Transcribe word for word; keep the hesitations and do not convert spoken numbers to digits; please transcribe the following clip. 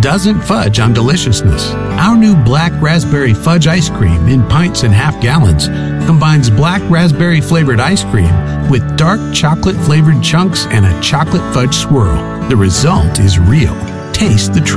doesn't fudge on deliciousness. Our new black raspberry fudge ice cream in pints and half gallons combines black raspberry flavored ice cream with dark chocolate flavored chunks and a chocolate fudge swirl. The result is real. Taste the truth.